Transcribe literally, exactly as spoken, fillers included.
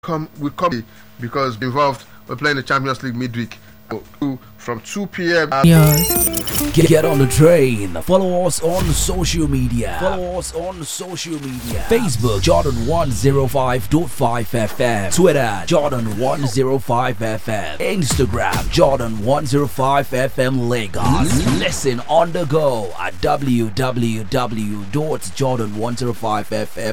come we come because we're involved. We're playing the Champions League midweek from two p.m. Yes. Get, get on the train. Follow us on social media. Follow us on social media. Facebook Jordan one oh five point five F M. Twitter Jordan one oh five F M. Instagram Jordan one oh five F M Lagos. Listen on the go at w w w dot jordan one oh five f m